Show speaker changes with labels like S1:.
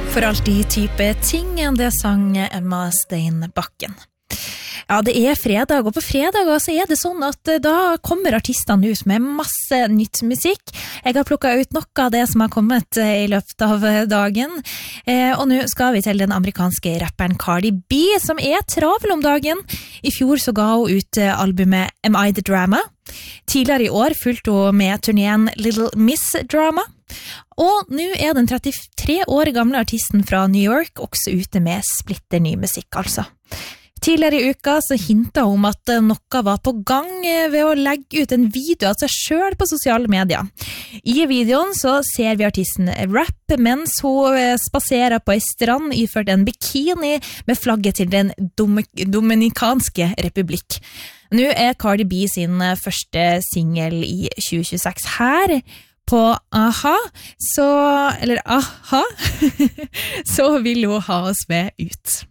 S1: For alltid type ting, det sang Emma Steinbakken. Ja, det fredag, og på fredager så det sånn at da kommer artistene ut med masse nytt musikk. Jeg har plukket ut noe av det som har kommet i løpet av dagen. Og nå skal vi til den amerikanske rapperen Cardi B, som travel om dagen. I fjor så ga hun ut albumet Am I the Drama? Tidligere i år fulgte hun med turneen Little Miss Drama. Og nå den 33 år gamle artisten fra New York også ute med splitter ny musikk, altså. Tidligere i uka så hintet hun om at noe var på gang ved å legge ut en video av seg selv på sosiale medier. I videoen så ser vi artisten rappe mens hun spaserer på en strand iført en bikini med flagget til den Dominikanske republikk. Nå Cardi B sin første single i 2026 her på AHA, så vil hun ha oss med ut.